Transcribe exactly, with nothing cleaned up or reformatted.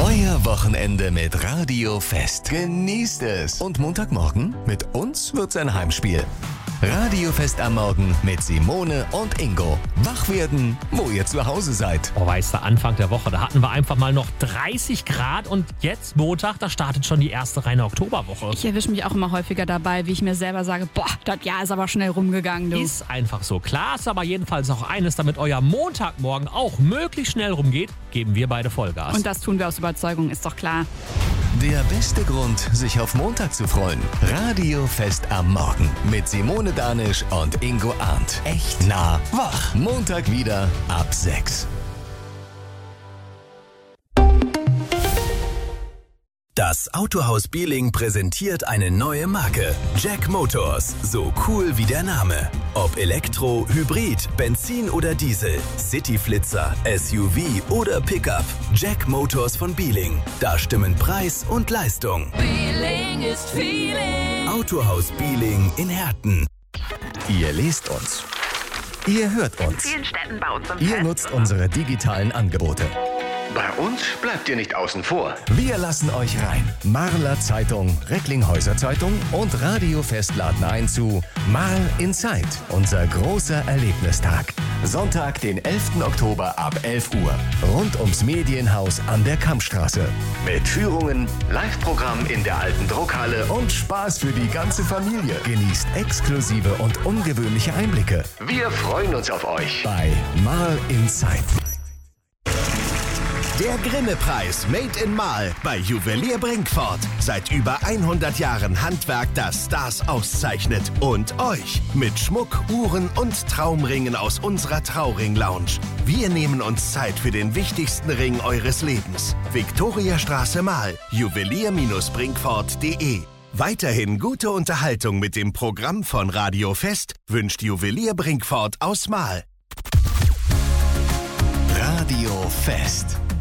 Euer Wochenende mit Radio Fest. Genießt es. Und Montagmorgen mit uns wird's ein Heimspiel. Radio Fest am Morgen mit Simone und Ingo. Wach werden, wo ihr zu Hause seid. Oh, weißt du, Anfang der Woche, da hatten wir einfach mal noch dreißig Grad und jetzt Montag, da startet schon die erste reine Oktoberwoche. Ich erwische mich auch immer häufiger dabei, wie ich mir selber sage, boah, das Jahr ist aber schnell rumgegangen, du. Ist einfach so. Klar ist aber jedenfalls auch eines, damit euer Montagmorgen auch möglichst schnell rumgeht, geben wir beide Vollgas. Und das tun wir aus Überzeugung, ist doch klar. Der beste Grund, sich auf Montag zu freuen. Radio Fest am Morgen mit Simone Danisch und Ingo Arndt. Echt nah wach. Montag wieder ab sechs. Das Autohaus Bieling präsentiert eine neue Marke. Jack Motors. So cool wie der Name. Ob Elektro, Hybrid, Benzin oder Diesel, Cityflitzer, S U V oder Pickup. Jack Motors von Bieling. Da stimmen Preis und Leistung. Bieling ist Feeling. Autohaus Bieling in Herten. Ihr lest uns. Ihr hört uns. In vielen Städten bei uns im Ihr Fest. nutzt unsere digitalen Angebote. Bei uns bleibt ihr nicht außen vor. Wir lassen euch rein. Marler Zeitung, Recklinghäuser Zeitung und Radio Fest laden ein zu Marl Inside, unser großer Erlebnistag. Sonntag, den elften Oktober ab elf Uhr. Rund ums Medienhaus an der Kammstraße. Mit Führungen, Live-Programm in der alten Druckhalle. Und Spaß für die ganze Familie. Genießt exklusive und ungewöhnliche Einblicke Wir freuen uns auf euch. bei Marl Inside. Der Grimme-Preis Made in Marl bei Juwelier Brinkfort. Seit über hundert Jahren Handwerk, das Stars auszeichnet. Und euch mit Schmuck, Uhren und Traumringen aus unserer Trauring-Lounge. Wir nehmen uns Zeit für den wichtigsten Ring eures Lebens. Viktoriastraße Marl, juwelier Bindestrich brinkfort punkt de. Weiterhin gute Unterhaltung mit dem Programm von Radio Fest wünscht Juwelier Brinkfort aus Marl. Radio Fest.